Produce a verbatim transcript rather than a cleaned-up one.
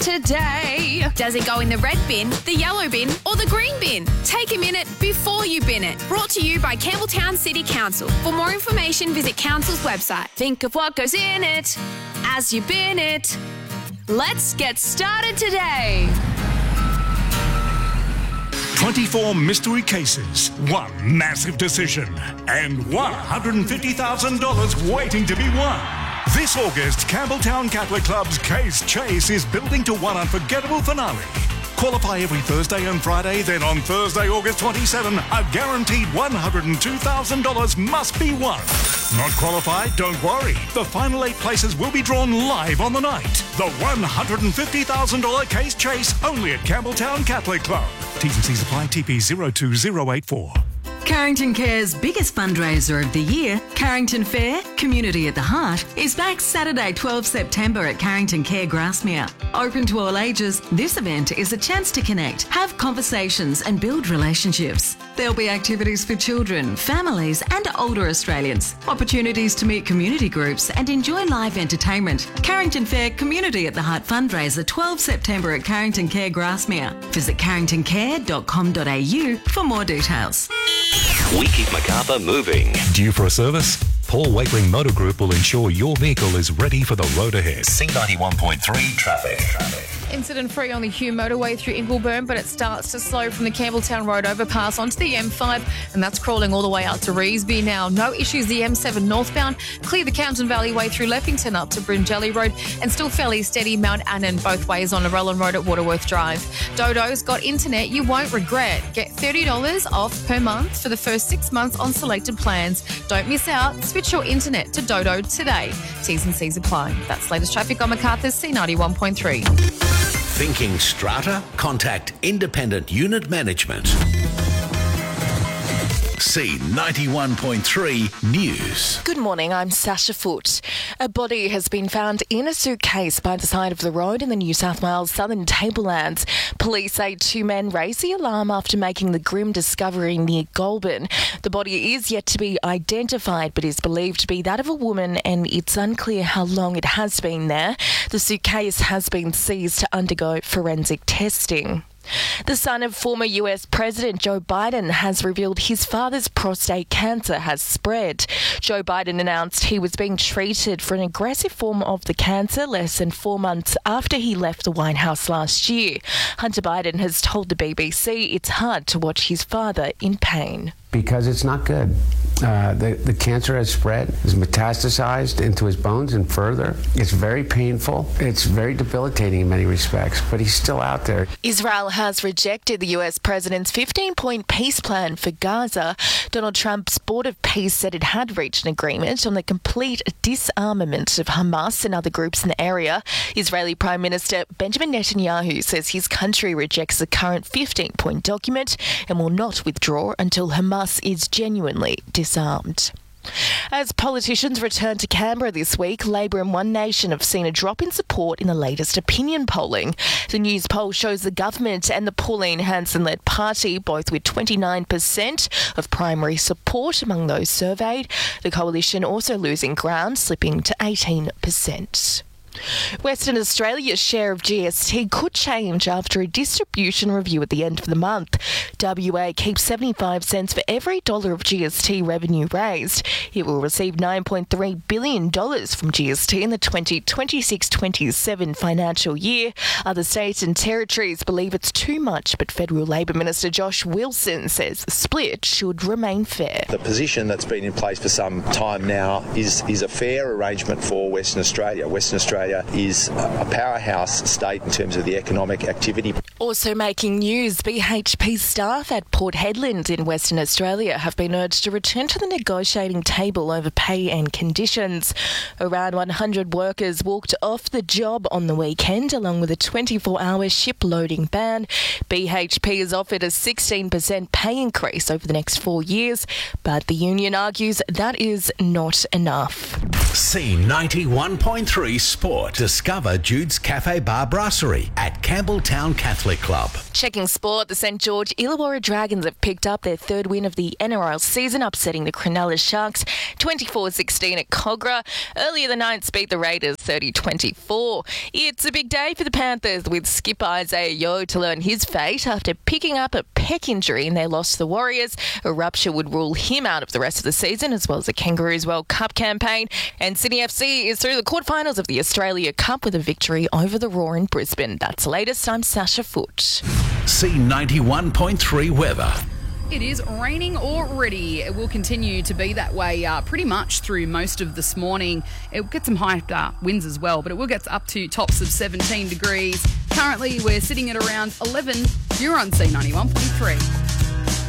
today. Does it go in the red bin, the yellow bin, or the green bin? Take a minute before you bin it. Brought to you by Campbelltown City Council. For more information, visit Council's website. Think of what goes in it as you bin it. Let's get started today. twenty-four mystery cases, one massive decision, and one hundred fifty thousand dollars waiting to be won. This August, Campbelltown Catholic Club's Case Chase is building to one unforgettable finale. Qualify every Thursday and Friday, then on Thursday, August twenty-seventh, a guaranteed one hundred two thousand dollars must be won. Not qualified? Don't worry. The final eight places will be drawn live on the night. The one hundred fifty thousand dollars Case Chase, only at Campbelltown Catholic Club. T's and C's apply. T P zero two zero eight four. Carrington Care's biggest fundraiser of the year, Carrington Fair, Community at the Heart, is back Saturday, twelfth September at Carrington Care Grasmere. Open to all ages, this event is a chance to connect, have conversations and build relationships. There'll be activities for children, families and older Australians, opportunities to meet community groups and enjoy live entertainment. Carrington Fair, Community at the Heart fundraiser, twelfth September at Carrington Care Grasmere. Visit carrington care dot com dot a u for more details. We keep Macarthur moving. Due for a service? Paul Wakeling Motor Group will ensure your vehicle is ready for the road ahead. C ninety-one point three traffic. traffic. Incident-free on the Hume motorway through Ingleburn, but it starts to slow from the Campbelltown Road overpass onto the M five, and that's crawling all the way out to Reesby now. No issues the M seven northbound. Clear the Campton Valley way through Leppington up to Bringelly Road, and still fairly steady Mount Annan both ways on Llewellyn Road at Waterworth Drive. Dodo's got internet you won't regret. Get thirty dollars off per month for the first six months on selected plans. Don't miss out. Switch your internet to Dodo today. T's and C's apply. That's latest traffic on Macarthur's C ninety-one point three. Thinking strata? Contact Independent Unit Management. C ninety-one point three News. Good morning, I'm Sasha Foote. A body has been found in a suitcase by the side of the road in the New South Wales Southern Tablelands. Police say two men raised the alarm after making the grim discovery near Goulburn. The body is yet to be identified but is believed to be that of a woman, and it's unclear how long it has been there. The suitcase has been seized to undergo forensic testing. The son of former U S President Joe Biden has revealed his father's prostate cancer has spread. Joe Biden announced he was being treated for an aggressive form of the cancer less than four months after he left the White House last year. Hunter Biden has told the B B C it's hard to watch his father in pain. Because it's not good. Uh, the, the cancer has spread, has metastasized into his bones and further. It's very painful. It's very debilitating in many respects, but he's still out there. Israel has rejected the U S president's fifteen-point peace plan for Gaza. Donald Trump's Board of Peace said it had reached an agreement on the complete disarmament of Hamas and other groups in the area. Israeli Prime Minister Benjamin Netanyahu says his country rejects the current fifteen-point document and will not withdraw until Hamas is genuinely disarmed. As politicians return to Canberra this week, Labor and One Nation have seen a drop in support in the latest opinion polling. The news poll shows the government and the Pauline Hanson-led party both with twenty-nine percent of primary support among those surveyed. The coalition also losing ground, slipping to eighteen percent. Western Australia's share of G S T could change after a distribution review at the end of the month. W A keeps seventy-five cents for every dollar of G S T revenue raised. It will receive nine point three billion dollars from G S T in the twenty twenty-six twenty-seven financial year. Other states and territories believe it's too much, but Federal Labor Minister Josh Wilson says the split should remain fair. The position that's been in place for some time now is, is a fair arrangement for Western Australia. Western Australia is a powerhouse state in terms of the economic activity. Also making news, B H P staff at Port Hedland in Western Australia have been urged to return to the negotiating table over pay and conditions. Around one hundred workers walked off the job on the weekend along with a twenty-four hour ship loading ban. B H P has offered a sixteen percent pay increase over the next four years, but the union argues that is not enough. C ninety-one point three Sport. sport. Discover Jude's Cafe Bar Brasserie at Campbelltown Catholic Club. Checking sport, the St George Illawarra Dragons have picked up their third win of the N R L season, upsetting the Cronulla Sharks twenty-four sixteen at Cogra. Earlier, the Knights beat the Raiders thirty twenty-four. It's a big day for the Panthers, with skipper Isaiah Yeo to learn his fate after picking up a pec injury in their loss to the Warriors. A rupture would rule him out of the rest of the season, as well as the Kangaroos World Cup campaign. And Sydney F C is through the quarterfinals of the Australia Cup with a victory over the Roar in Brisbane. That's the latest. I'm Sasha Foote. C ninety-one point three weather. It is raining already. It will continue to be that way uh, pretty much through most of this morning. It will get some high uh, winds as well, but it will get up to tops of seventeen degrees. Currently, we're sitting at around eleven. You're on C ninety-one point three.